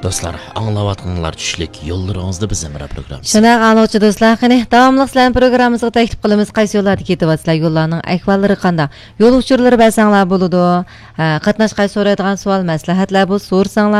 Dostlar, anglavatqanlar tushlik yo'llaringizda bizim program. Şuna anlıqçı dostlar, qani davamlıq sizlarning programmamizga taklif qilamiz. Qaysi yo'llarda ketyapsizlar, yo'llarning ahvollari qanday? Yo'l uchurlari bilsanglar bo'ladi. Qatnashga so'raydigan savol, maslahatlar bu so'rsanglar